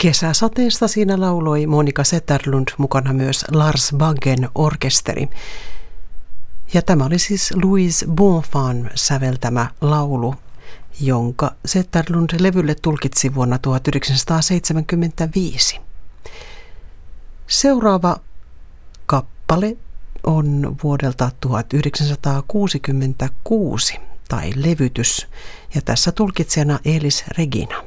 Kesäsateesta siinä lauloi Monika Zetterlund, mukana myös Lars Baggen orkesteri. Ja tämä oli siis Louise Bonfan säveltämä laulu, jonka Zetterlund levylle tulkitsi vuonna 1975. Seuraava kappale on vuodelta 1966 tai levytys, ja tässä tulkitsijana Elis Regina.